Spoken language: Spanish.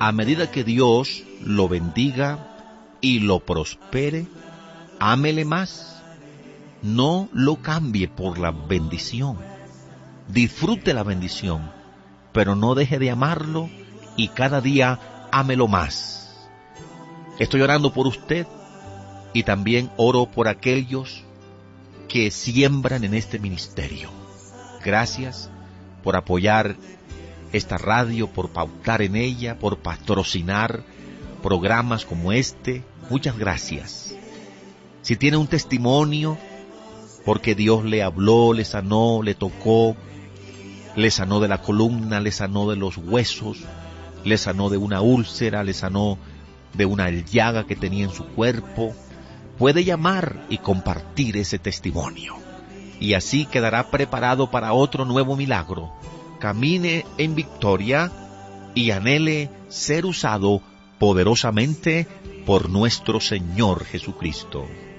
a medida que Dios lo bendiga y lo prospere, ámele más. No lo cambie por la bendición. Disfrute la bendición, pero no deje de amarlo y cada día ámelo más. Estoy orando por usted y también oro por aquellos que siembran en este ministerio. Gracias por apoyar esta radio, por pautar en ella, por patrocinar programas como este. Muchas gracias. Si tiene un testimonio, porque Dios le habló, le sanó, le tocó, le sanó de la columna, le sanó de los huesos, le sanó de una úlcera, le sanó de una llaga que tenía en su cuerpo, puede llamar y compartir ese testimonio. Y así quedará preparado para otro nuevo milagro. Camine en victoria y anhele ser usado poderosamente por nuestro Señor Jesucristo.